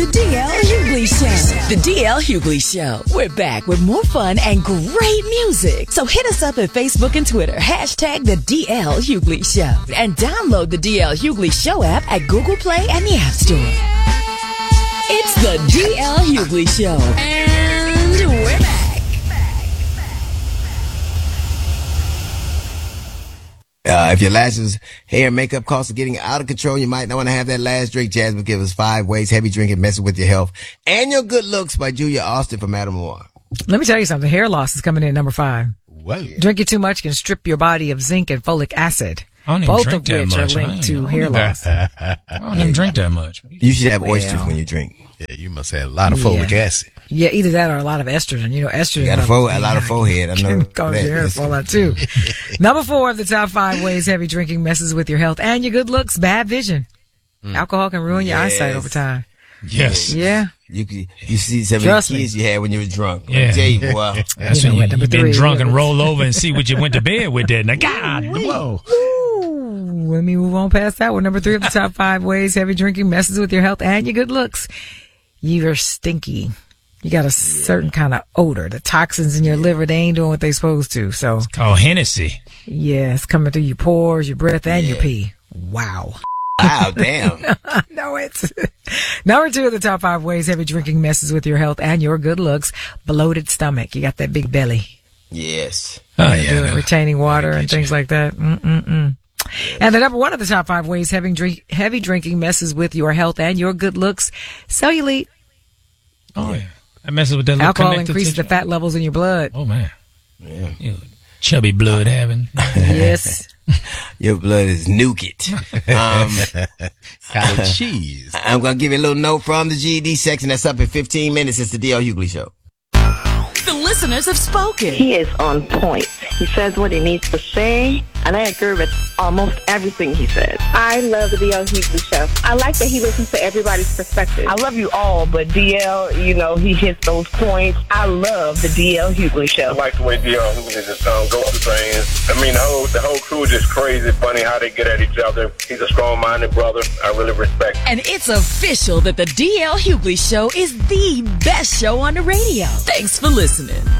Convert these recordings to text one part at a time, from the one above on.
The DL Hughley Show. The DL Hughley Show. We're back with more fun and great music. So hit us up at Facebook and Twitter. Hashtag the DL Hughley Show. And download the DL Hughley Show app at Google Play and the App Store. It's the DL Hughley Show. And we're back. If your lashes, hair, and makeup costs are getting out of control, you might not want to have that last drink. Jasmine gives us 5 ways heavy drinking messes with your health and your good looks by Julia Austin from Madam Moore. Let me tell you something. Hair loss is coming in number 5. Wow. Drinking too much can strip your body of zinc and folic acid, both of which are linked to hair loss. I don't even drink that much. You should have oysters when you drink. Yeah, you must have a lot of folic acid. Yeah, either that or a lot of estrogen. You know, estrogen. You got a lot of forehead. I know. Cause your hair to fall out too. Number 4 of the top 5 ways heavy drinking messes with your health and your good looks. Bad vision. Alcohol can ruin your eyesight over time. Yes. Yeah. You see some of the kids you had when you were drunk. Yeah. Tell you, boy. That's when you've been drunk and roll over and see what you went to bed with that. Now, God, whoa. Let me move on past that one. Number 3 of the top 5 ways heavy drinking messes with your health and your good looks. You're stinky. You got a certain kind of odor. The toxins in your liver, they ain't doing what they supposed to. So it's called Hennessy. Yeah, it's coming through your pores, your breath, and your pee. Wow. Wow, damn. No, it's number 2 of the top 5 ways heavy drinking messes with your health and your good looks. Bloated stomach. You got that big belly. Yes. Oh, yeah. Retaining water and things like that. And the number 1 of the top 5 ways heavy drinking messes with your health and your good looks. Cellulite. Oh, yeah. That messes with that alcohol increases the fat levels in your blood. Oh, man. Yeah. You chubby blood having. Yes. Your blood is nougat. Kind of cheese. I'm going to give you a little note from the GED section that's up in 15 minutes. It's the DL Hughley Show. The listeners have spoken. He is on point. He says what he needs to say, and I agree with almost everything he says. I love the DL Hughley Show. I like that he listens to everybody's perspective. I love you all, but DL, you know, he hits those points. I love the DL Hughley Show. I like the way DL Hughley just go through things. I mean, the whole crew is just crazy, funny how they get at each other. He's a strong-minded brother. I really respect him. And it's official that the DL Hughley Show is the best show on the radio. Thanks for listening.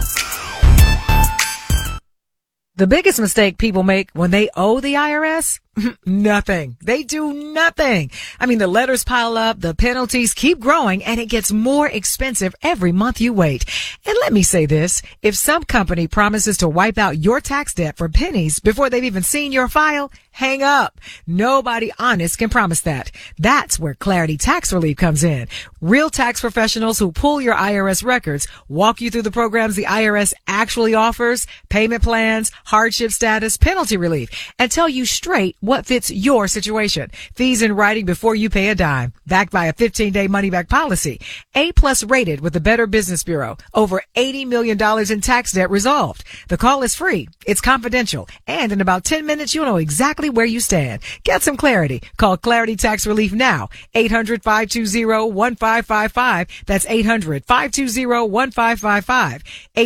The biggest mistake people make when they owe the IRS? Nothing. They do nothing. I mean, the letters pile up, the penalties keep growing, and it gets more expensive every month you wait. And let me say this, if some company promises to wipe out your tax debt for pennies before they've even seen your file, hang up. Nobody honest can promise that. That's where Clarity Tax Relief comes in. Real tax professionals who pull your IRS records, walk you through the programs the IRS actually offers, payment plans, hardship status, penalty relief, and tell you straight what fits your situation. Fees in writing before you pay a dime. Backed by a 15-day money-back policy. A+ rated with the Better Business Bureau. Over $80 million in tax debt resolved. The call is free. It's confidential. And in about 10 minutes, you'll know exactly where you stand. Get some clarity. Call Clarity Tax Relief now. 800-520-1555. That's 800-520-1555.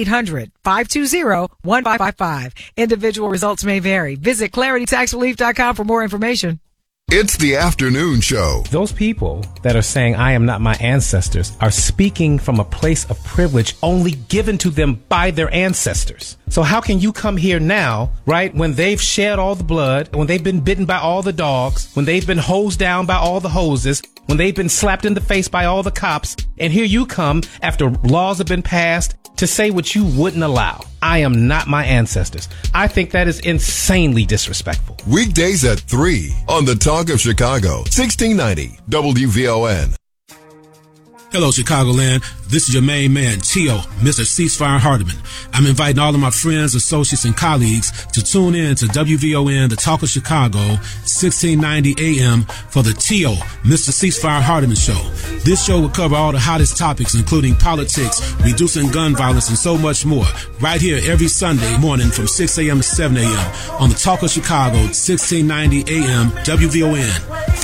800-520-1555. Individual results may vary. Visit claritytaxrelief.com for more information. It's the afternoon show. Those people that are saying I am not my ancestors are speaking from a place of privilege only given to them by their ancestors. So how can you come here now, right, when they've shed all the blood, when they've been bitten by all the dogs, when they've been hosed down by all the hoses, when they've been slapped in the face by all the cops, and here you come after laws have been passed to say what you wouldn't allow. I am not my ancestors. I think that is insanely disrespectful. Weekdays at 3 on the Talk of Chicago, 1690 WVON. Hello, Chicagoland. This is your main man, Tio, Mr. Ceasefire Hardiman. I'm inviting all of my friends, associates, and colleagues to tune in to WVON, the Talk of Chicago, 1690 AM for the Tio, Mr. Ceasefire Hardiman Show. This show will cover all the hottest topics, including politics, reducing gun violence, and so much more. Right here every Sunday morning from 6 a.m. to 7 a.m. on the Talk of Chicago, 1690 AM, WVON.